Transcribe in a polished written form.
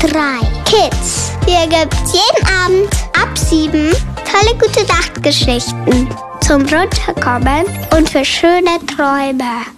3 Kids. Hier gibt's jeden Abend ab 7 tolle Gute-Nacht-Geschichten zum Runterkommen und für schöne Träume.